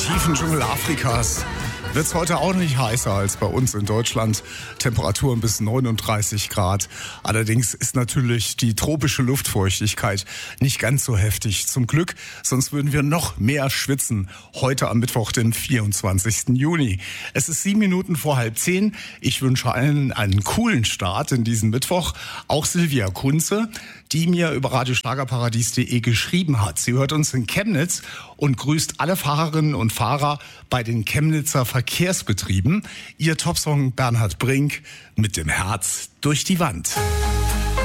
tiefen Dschungel Afrikas wird es heute auch nicht heißer als bei uns in Deutschland. Temperaturen bis 39 Grad. Allerdings ist natürlich die tropische Luftfeuchtigkeit nicht ganz so heftig. Zum Glück, sonst würden wir noch mehr schwitzen. Heute am Mittwoch, den 24. Juni. Es ist 7 Minuten vor 9:30. Ich wünsche allen einen coolen Start in diesen Mittwoch. Auch Silvia Kunze, die mir über radioschlagerparadies.de geschrieben hat. Sie hört uns in Chemnitz und grüßt alle Fahrerinnen und Fahrer bei den Chemnitzer Verkehrsbetrieben. Ihr Topsong Bernhard Brink mit dem Herz durch die Wand.